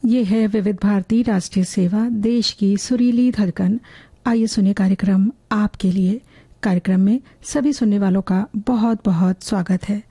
ये है विविध भारती राष्ट्रीय सेवा, देश की सुरीली धड़कन। आइए सुनिए कार्यक्रम आपके लिए। कार्यक्रम में सभी सुनने वालों का बहुत बहुत स्वागत है।